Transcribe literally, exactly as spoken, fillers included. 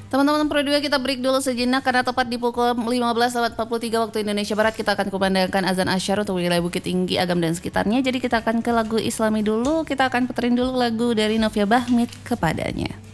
Teman-teman Pro dua, kita break dulu sejenak karena tepat di pukul lima belas lewat empat puluh tiga waktu Indonesia Barat kita akan kumandangkan azan asyar untuk wilayah Bukit Tinggi, Agam dan sekitarnya. Jadi kita akan ke lagu Islami dulu, kita akan puterin dulu lagu dari Novia Bahmit, Kepadanya.